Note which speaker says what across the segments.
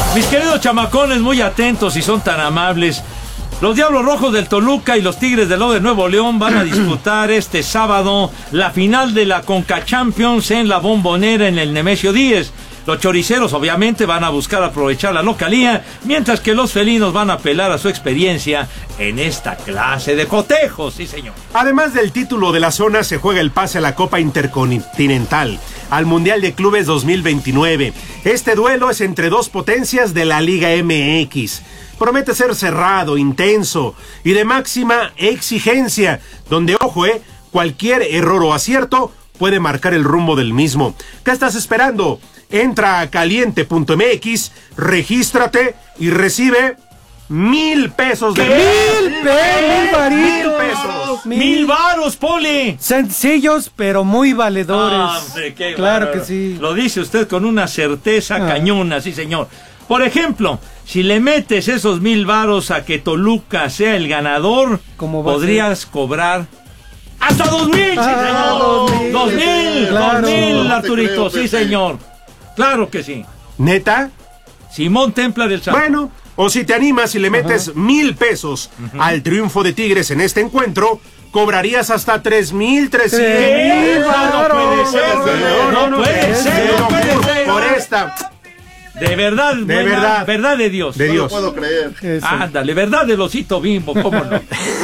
Speaker 1: Mis queridos chamacones, muy atentos y son tan amables. Los Diablos Rojos del Toluca y los Tigres del Lobo de Nuevo León van a disputar este sábado la final de la Conca Champions en la Bombonera en el Nemesio 10. Los choriceros obviamente van a buscar aprovechar la localía, mientras que los felinos van a apelar a su experiencia en esta clase de cotejos, sí señor.
Speaker 2: Además del título de la zona, se juega el pase a la Copa Intercontinental, al Mundial de Clubes 2029. Este duelo es entre dos potencias de la Liga MX. Promete ser cerrado, intenso y de máxima exigencia, donde, ojo, cualquier error o acierto puede marcar el rumbo del mismo. ¿Qué estás esperando? Entra a caliente.mx, regístrate y recibe 1,000 pesos de
Speaker 3: ¡1,000
Speaker 2: pesos!
Speaker 1: 1,000 varos, Poli.
Speaker 3: Sencillos, pero muy valedores.
Speaker 1: Hombre, qué
Speaker 3: claro
Speaker 1: bárbaro.
Speaker 3: que sí.
Speaker 1: Lo dice usted con una certeza cañona, sí señor. Por ejemplo, si le metes esos 1,000 varos a que Toluca sea el ganador, podrías cobrar hasta 2,000, sí señor. 2,000,
Speaker 3: claro.
Speaker 1: 2,000, Arturito, sí señor. Claro que sí.
Speaker 2: ¿Neta?
Speaker 1: Simón Templar del Santo.
Speaker 2: Bueno, o si te animas y le metes 1,000 pesos al triunfo de Tigres en este encuentro, cobrarías hasta 3,300.
Speaker 1: No puede ser, no puede ser.
Speaker 2: Por esta.
Speaker 1: De verdad, verdad de Dios.
Speaker 2: De Dios.
Speaker 4: No lo puedo creer.
Speaker 1: Ándale, verdad del osito Bimbo, cómo no.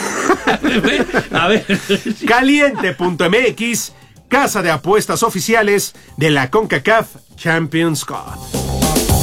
Speaker 1: A ver.
Speaker 2: Caliente.mx, casa de apuestas oficiales de la CONCACAF Champions Cup.